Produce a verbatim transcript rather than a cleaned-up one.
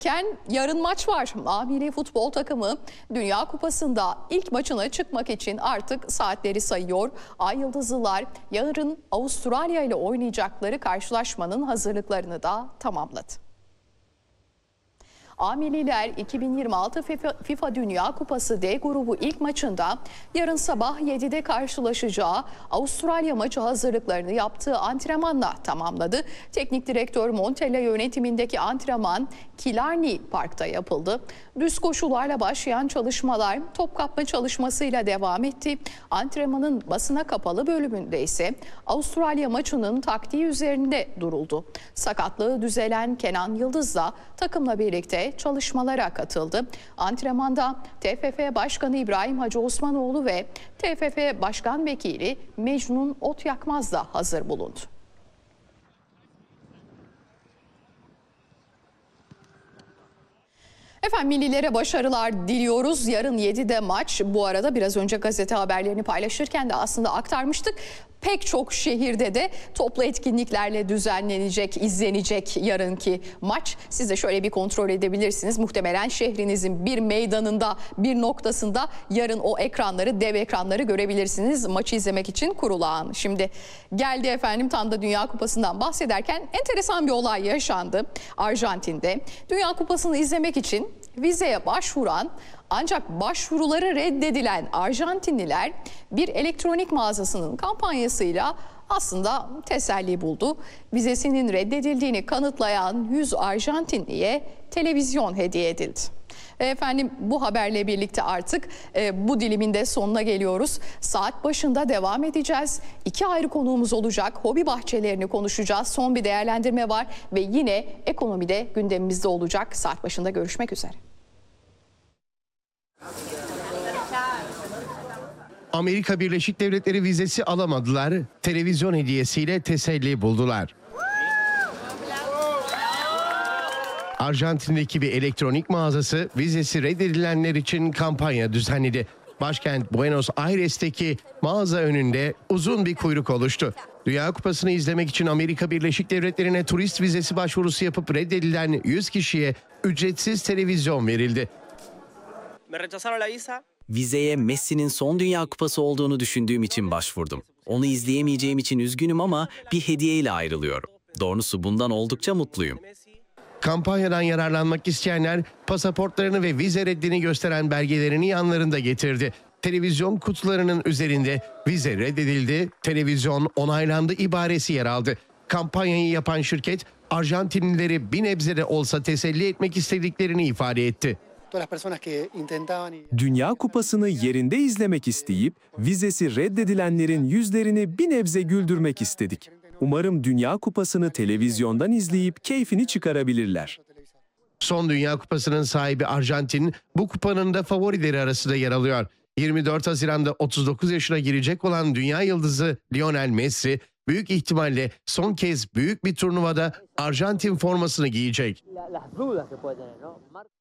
Ken, yarın maç var. A milli futbol takımı Dünya Kupası'nda ilk maçına çıkmak için artık saatleri sayıyor. Ay Yıldızlılar yarın Avustralya ile oynayacakları karşılaşmanın hazırlıklarını da tamamladı. A Milliler iki bin yirmi altı FIFA, FIFA Dünya Kupası D grubu ilk maçında yarın sabah yedide karşılaşacağı Avustralya maçı hazırlıklarını yaptığı antrenmanla tamamladı. Teknik direktör Montella yönetimindeki antrenman Killarney Park'ta yapıldı. Düz koşularla başlayan çalışmalar top kapma çalışmasıyla devam etti. Antrenmanın basına kapalı bölümünde ise Avustralya maçının taktiği üzerinde duruldu. Sakatlığı düzelen Kenan Yıldız da takımla birlikte çalışmalara katıldı. Antrenmanda T F F Başkanı İbrahim Hacı Osmanoğlu ve T F F Başkan Vekili Mecnun Otyakmaz da hazır bulundu. Efendim millilere başarılar diliyoruz. Yarın yedide maç. Bu arada biraz önce gazete haberlerini paylaşırken de aslında aktarmıştık. Pek çok şehirde de toplu etkinliklerle düzenlenecek, izlenecek yarınki maç. Siz de şöyle bir kontrol edebilirsiniz. Muhtemelen şehrinizin bir meydanında, bir noktasında yarın o ekranları, dev ekranları görebilirsiniz. Maçı izlemek için kurulan. Şimdi geldi efendim, tam da Dünya Kupası'ndan bahsederken enteresan bir olay yaşandı Arjantin'de. Dünya Kupası'nı izlemek için vizeye başvuran ancak başvuruları reddedilen Arjantinliler bir elektronik mağazasının kampanyasıyla aslında teselli buldu. Vizesinin reddedildiğini kanıtlayan yüz Arjantinliye televizyon hediye edildi. Efendim bu haberle birlikte artık e, bu dilimin de sonuna geliyoruz. Saat başında devam edeceğiz. İki ayrı konuğumuz olacak. Hobi bahçelerini konuşacağız. Son bir değerlendirme var ve yine ekonomide gündemimizde olacak. Saat başında görüşmek üzere. Amerika Birleşik Devletleri vizesi alamadılar. Televizyon hediyesiyle teselli buldular. Arjantin'deki bir elektronik mağazası vizesi reddedilenler için kampanya düzenledi. Başkent Buenos Aires'teki mağaza önünde uzun bir kuyruk oluştu. Dünya Kupası'nı izlemek için Amerika Birleşik Devletleri'ne turist vizesi başvurusu yapıp reddedilen yüz kişiye ücretsiz televizyon verildi. Vizeye Messi'nin son Dünya Kupası olduğunu düşündüğüm için başvurdum. Onu izleyemeyeceğim için üzgünüm ama bir hediyeyle ayrılıyorum. Doğrusu bundan oldukça mutluyum. Kampanyadan yararlanmak isteyenler pasaportlarını ve vize reddini gösteren belgelerini yanlarında getirdi. Televizyon kutularının üzerinde vize reddedildi, televizyon onaylandı ibaresi yer aldı. Kampanyayı yapan şirket Arjantinlileri bir nebze de olsa teselli etmek istediklerini ifade etti. Dünya Kupası'nı yerinde izlemek isteyip vizesi reddedilenlerin yüzlerini bir nebze güldürmek istedik. Umarım Dünya Kupası'nı televizyondan izleyip keyfini çıkarabilirler. Son Dünya Kupası'nın sahibi Arjantin bu kupanın da favorileri arasında yer alıyor. yirmi dört Haziran'da otuz dokuz yaşına girecek olan dünya yıldızı Lionel Messi büyük ihtimalle son kez büyük bir turnuvada Arjantin formasını giyecek.